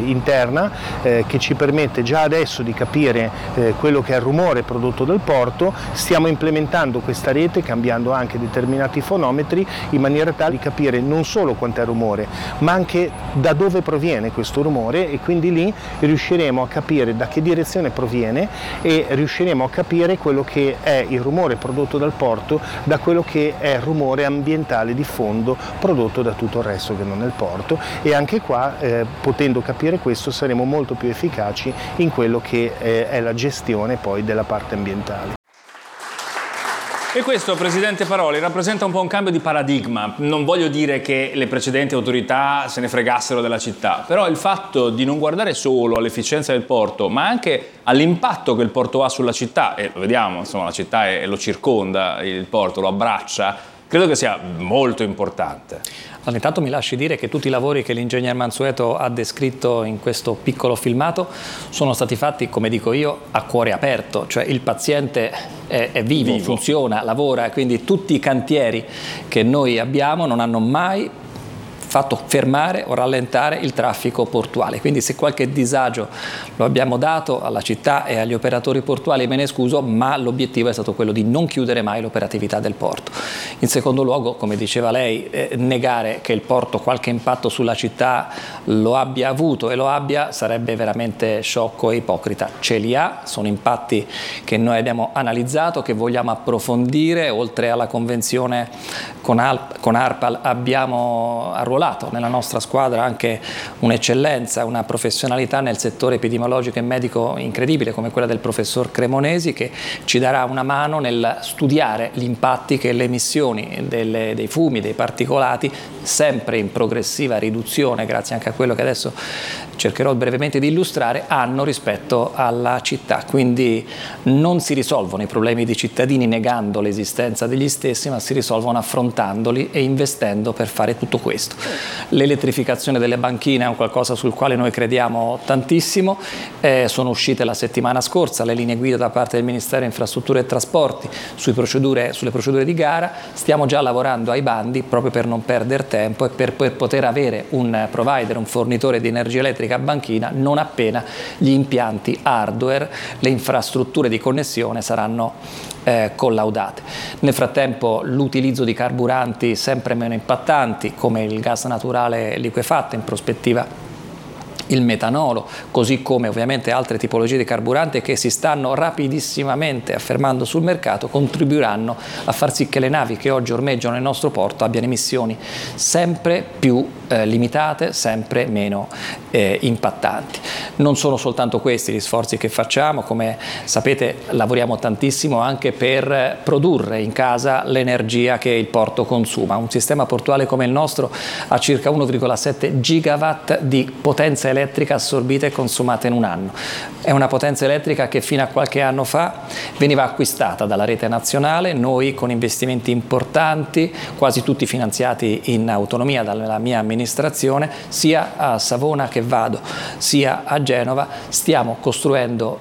interna che ci permette già adesso di capire quello che è il rumore prodotto dal porto. Stiamo implementando questa rete cambiando anche determinati fonometri in maniera tale di capire non solo quant'è il rumore, ma anche da dove proviene questo rumore, e quindi lì riusciremo a capire da che direzione proviene e riusciremo a capire quello che è il rumore prodotto dal porto da quello che è il rumore ambientale di fondo prodotto da tutto il resto che non è il porto, e anche qua potendo capire questo saremo molto più efficaci in quello che è la gestione poi della parte ambientale. E questo, Presidente Paroli, rappresenta un po' un cambio di paradigma. Non voglio dire che le precedenti autorità se ne fregassero della città, però il fatto di non guardare solo all'efficienza del porto, ma anche all'impatto che il porto ha sulla città, e lo vediamo, insomma, la città lo circonda, il porto lo abbraccia, credo che sia molto importante. Allora, intanto mi lasci dire che tutti i lavori che l'ingegner Mansueto ha descritto in questo piccolo filmato sono stati fatti, come dico io, a cuore aperto, cioè il paziente è vivo, funziona, lavora, quindi tutti i cantieri che noi abbiamo non hanno mai fatto fermare o rallentare il traffico portuale, quindi se qualche disagio lo abbiamo dato alla città e agli operatori portuali me ne scuso, ma l'obiettivo è stato quello di non chiudere mai l'operatività del porto. In secondo luogo, come diceva lei, negare che il porto qualche impatto sulla città lo abbia avuto e lo abbia sarebbe veramente sciocco e ipocrita. Ce li ha, sono impatti che noi abbiamo analizzato, che vogliamo approfondire. Oltre alla convenzione con ARPAL abbiamo arruolato nella nostra squadra anche un'eccellenza, una professionalità nel settore epidemiologico e medico incredibile come quella del professor Cremonesi, che ci darà una mano nel studiare gli impatti che le emissioni dei fumi, dei particolati, sempre in progressiva riduzione grazie anche a quello che adesso cercherò brevemente di illustrare, hanno rispetto alla città. Quindi non si risolvono i problemi dei cittadini negando l'esistenza degli stessi, ma si risolvono affrontandoli e investendo per fare tutto questo. L'elettrificazione delle banchine è un qualcosa sul quale noi crediamo tantissimo, sono uscite la settimana scorsa le linee guida da parte del Ministero Infrastrutture e Trasporti sulle procedure di gara. Stiamo già lavorando ai bandi proprio per non perdere tempo e per poter avere un provider, un fornitore di energia elettrica a banchina non appena gli impianti hardware, le infrastrutture di connessione saranno collaudate. Nel frattempo l'utilizzo di carburanti sempre meno impattanti come il gas naturale liquefatto, in prospettiva il metanolo, così come ovviamente altre tipologie di carburanti che si stanno rapidissimamente affermando sul mercato, contribuiranno a far sì che le navi che oggi ormeggiano nel nostro porto abbiano emissioni sempre più limitate, sempre meno impattanti. Non sono soltanto questi gli sforzi che facciamo, come sapete lavoriamo tantissimo anche per produrre in casa l'energia che il porto consuma. Un sistema portuale come il nostro ha circa 1,7 gigawatt di potenza elettrica assorbita e consumata in un anno. È una potenza elettrica che fino a qualche anno fa veniva acquistata dalla rete nazionale, noi con investimenti importanti, quasi tutti finanziati in autonomia dalla mia amministrazione, sia a Savona che Vado, sia a Genova, stiamo costruendo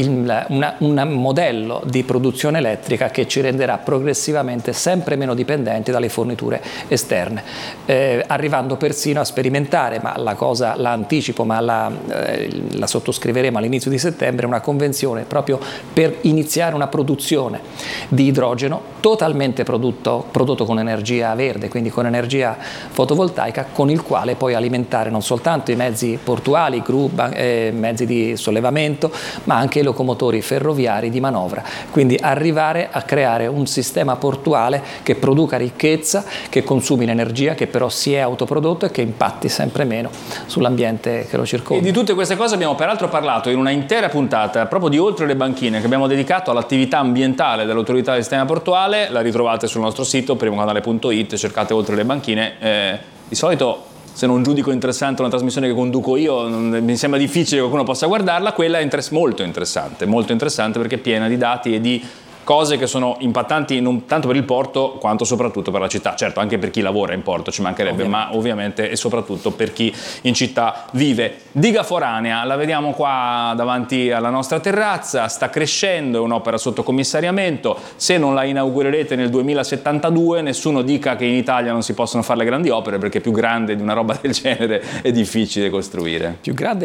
un modello di produzione elettrica che ci renderà progressivamente sempre meno dipendenti dalle forniture esterne, arrivando persino a sperimentare, ma la cosa la anticipo, ma la sottoscriveremo all'inizio di settembre, una convenzione proprio per iniziare una produzione di idrogeno totalmente prodotto con energia verde, quindi con energia fotovoltaica, con il quale poi alimentare non soltanto i mezzi portuali, gru, mezzi di sollevamento, ma anche i locomotori ferroviari di manovra. Quindi arrivare a creare un sistema portuale che produca ricchezza, che consumi l'energia, che però si è autoprodotto e che impatti sempre meno sull'ambiente che lo circonda. E di tutte queste cose abbiamo peraltro parlato in una intera puntata proprio di Oltre le banchine che abbiamo dedicato all'attività ambientale dell'autorità del sistema portuale. La ritrovate sul nostro sito primocanale.it, cercate Oltre le banchine. Di solito, se non giudico interessante una trasmissione che conduco io, mi sembra difficile che qualcuno possa guardarla. Quella è molto interessante perché è piena di dati e di cose che sono impattanti non tanto per il porto quanto soprattutto per la città. Certo, anche per chi lavora in porto, ci mancherebbe, ma ovviamente e soprattutto per chi in città vive. Diga Foranea, la vediamo qua davanti alla nostra terrazza, sta crescendo, è un'opera sotto commissariamento. Se non la inaugurerete nel 2072, nessuno dica che in Italia non si possono fare le grandi opere, perché più grande di una roba del genere è difficile costruire. Più grande